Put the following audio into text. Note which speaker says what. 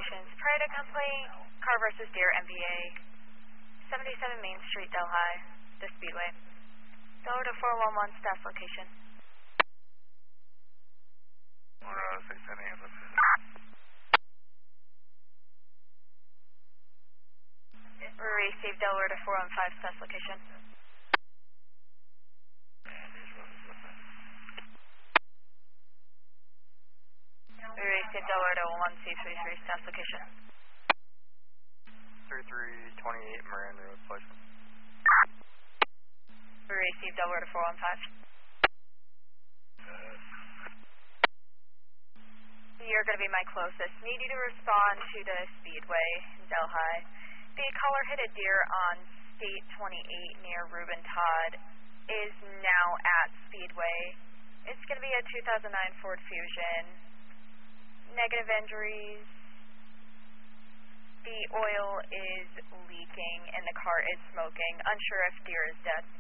Speaker 1: stations. Prior to complaint, car versus deer, MVA, 77 Main Street, Delhi, the Speedway. Delaware to 411, staff location. Receive Delaware to 415, staff location. We received Delaware to 1C33, staff location.
Speaker 2: 3328 Moran Road, placement.
Speaker 1: We received Delaware to 415. You're going to be my closest. Need you to respond to the Speedway in Delhi. The caller hit a deer on State 28 near Reuben Todd. Is now at Speedway. It's going to be a 2009 Ford Fusion. Negative injuries. The oil is leaking and the car is smoking. Unsure if deer is dead.